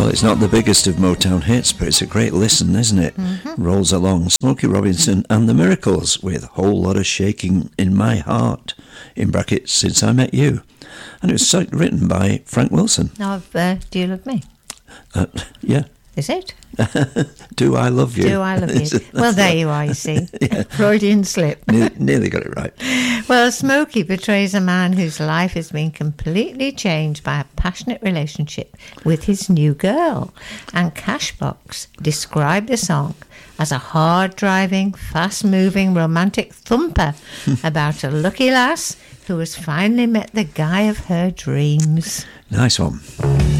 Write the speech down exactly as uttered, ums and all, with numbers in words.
Well, it's not the biggest of Motown hits, but it's a great listen, isn't it? Mm-hmm. Rolls along. Smokey Robinson and the Miracles with Whole Lot of Shaking in My Heart, in brackets, Since I Met You. And it was written by Frank Wilson. Of uh, Do You Love Me? Uh, yeah. Is it? Do I Love You? Do I Love You? Well, there you are, you see. Yeah. Freudian slip. Ne- nearly got it right. Well, Smokey portrays a man whose life has been completely changed by a passionate relationship with his new girl. And Cashbox described the song as a hard-driving, fast-moving, romantic thumper about a lucky lass who has finally met the guy of her dreams. Nice one.